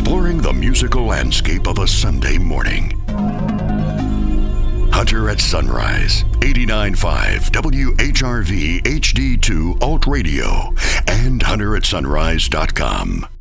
exploring the musical landscape of a Sunday morning. Hunter at Sunrise, 89.5 WHRV HD2 Alt Radio, and HunterAtSunrise.com.